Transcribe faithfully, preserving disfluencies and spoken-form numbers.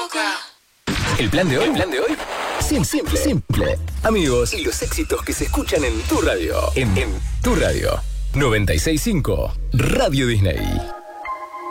El plan de hoy, el plan de hoy, simple, simple, simple. Amigos y los éxitos que se escuchan en tu radio. En, en tu radio. noventa y seis punto cinco Radio Disney.